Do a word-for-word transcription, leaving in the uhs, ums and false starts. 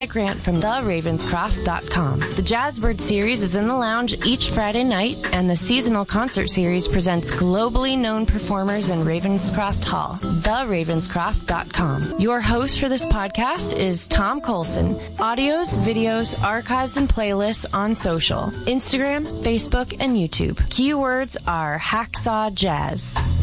Grant from the ravenscroft dot com. The Jazzbird series is in the lounge each Friday night, and the seasonal concert series presents globally known performers in Ravenscroft Hall. the ravenscroft dot com. Your host for this podcast is Tom Colson. Audios, videos, archives, and playlists on social: Instagram, Facebook, and YouTube. Keywords are Hacksaw Jazz.